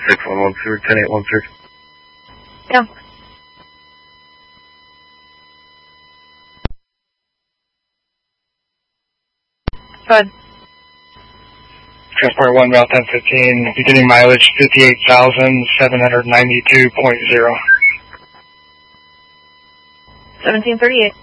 6113, 10813. Yeah. Go ahead. Transport 1, route 1015, beginning mileage 58,792.0. 1738.